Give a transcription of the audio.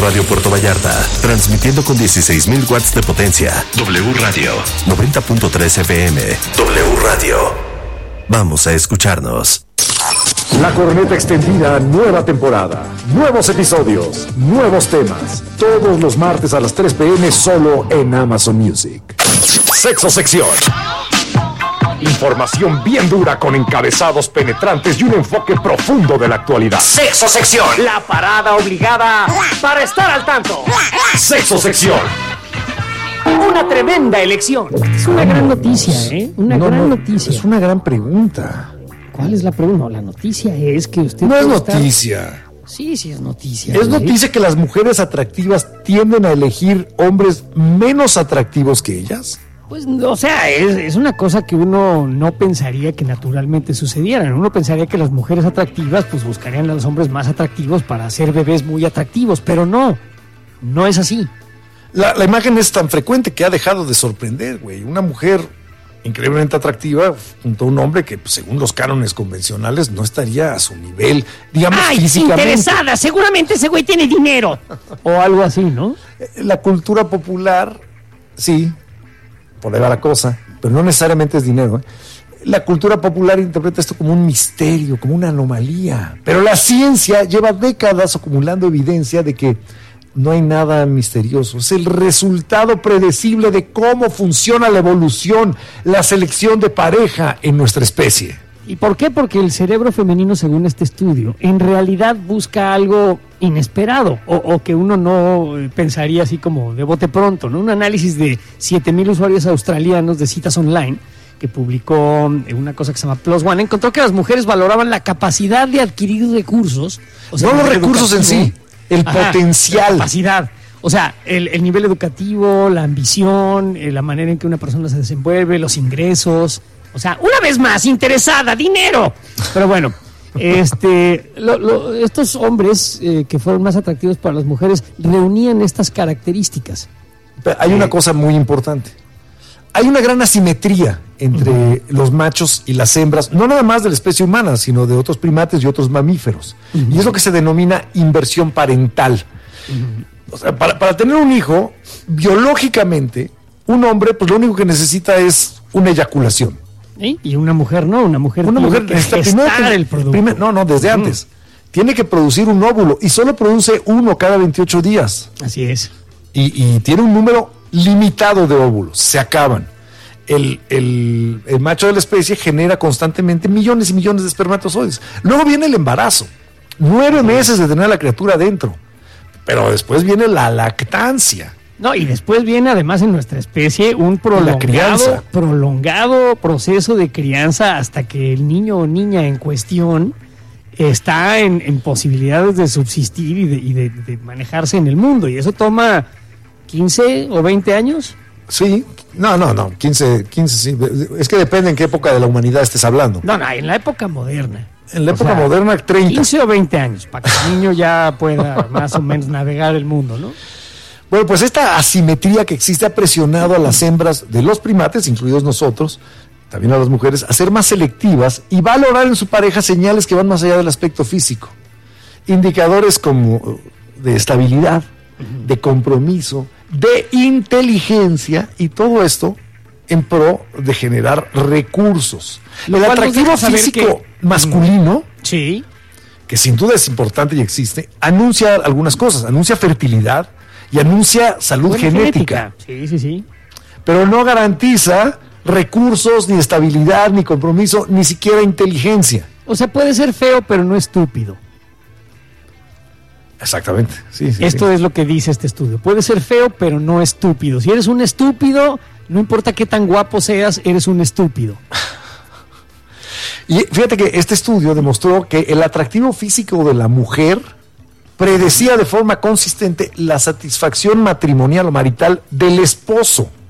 Radio Puerto Vallarta, transmitiendo con 16,000 watts de potencia. W Radio, 90.3 FM. W Radio. Vamos a escucharnos. La Corneta Extendida, nueva temporada, nuevos episodios, nuevos temas. Todos los martes a las 3 p.m. solo en Amazon Music. Sexo Sección. Información bien dura con encabezados penetrantes y un enfoque profundo de la actualidad. Sexo Sección. La parada obligada para estar al tanto. Sexo Sección. Una tremenda elección. Es una gran noticia, ¿eh? Una gran noticia. Es una gran pregunta. ¿Cuál es la pregunta? No, la noticia es que usted... No es noticia. Sí, es noticia. Es noticia que las mujeres atractivas tienden a elegir hombres menos atractivos que ellas. Pues, o sea, es una cosa que uno no pensaría que naturalmente sucediera. Uno pensaría que las mujeres atractivas pues buscarían a los hombres más atractivos para hacer bebés muy atractivos, pero no es así. La imagen es tan frecuente que ha dejado de sorprender, güey. Una mujer increíblemente atractiva junto a un hombre que, pues, según los cánones convencionales, no estaría a su nivel, digamos, físicamente. Interesada! Seguramente ese güey tiene dinero. O algo así, ¿no? La cultura popular, sí, por ahí va la cosa, pero no necesariamente es dinero, ¿eh? La cultura popular interpreta esto como un misterio, como una anomalía. Pero la ciencia lleva décadas acumulando evidencia de que no hay nada misterioso. Es el resultado predecible de cómo funciona la evolución, la selección de pareja en nuestra especie. ¿Y por qué? Porque el cerebro femenino, según este estudio, en realidad busca algo inesperado o que uno no pensaría así como de bote pronto, ¿no? Un análisis de 7,000 usuarios australianos de citas online que publicó una cosa que se llama Plus One, encontró que las mujeres valoraban la capacidad de adquirir recursos. O sea, no los recursos en sí, el potencial. La capacidad. O sea, el nivel educativo, la ambición, la manera en que una persona se desenvuelve, los ingresos. O sea, una vez más, interesada, dinero. Pero bueno, estos hombres que fueron más atractivos para las mujeres reunían estas características. Pero hay una cosa muy importante. Hay una gran asimetría entre los machos y las hembras, no nada más de la especie humana, sino de otros primates y otros mamíferos. Y es lo que se denomina inversión parental. O sea, para tener un hijo, biológicamente, un hombre, pues lo único que necesita es una eyaculación. ¿Sí? Y una mujer no, una mujer necesita gestar el producto. Desde antes. Tiene que producir un óvulo y solo produce uno cada 28 días. Así es. Y tiene un número limitado de óvulos, se acaban. El macho de la especie genera constantemente millones y millones de espermatozoides. Luego viene el embarazo, 9 meses de tener a la criatura adentro, pero después viene la lactancia. No, y después viene además en nuestra especie un prolongado proceso de crianza hasta que el niño o niña en cuestión está en posibilidades de subsistir y de manejarse en el mundo, y eso toma 15 o 20 años. Sí, no, 15 sí, es que depende en qué época de la humanidad estés hablando. No, en la época moderna. En la época moderna, 30. 15 o 20 años, para que el niño ya pueda más o menos navegar el mundo, ¿no? Bueno, pues esta asimetría que existe ha presionado a las hembras de los primates, incluidos nosotros, también a las mujeres, a ser más selectivas y valorar en su pareja señales que van más allá del aspecto físico. Indicadores como de estabilidad, de compromiso, de inteligencia, y todo esto en pro de generar recursos. El atractivo físico masculino, sí, que sin duda es importante y existe, anuncia algunas cosas, anuncia fertilidad y anuncia salud genética. Sí. Pero no garantiza recursos, ni estabilidad, ni compromiso, ni siquiera inteligencia. O sea, puede ser feo, pero no estúpido. Exactamente, sí. Esto es lo que dice este estudio. Puede ser feo, pero no estúpido. Si eres un estúpido, no importa qué tan guapo seas, eres un estúpido. Y fíjate que este estudio demostró que el atractivo físico de la mujer predecía de forma consistente la satisfacción matrimonial o marital del esposo.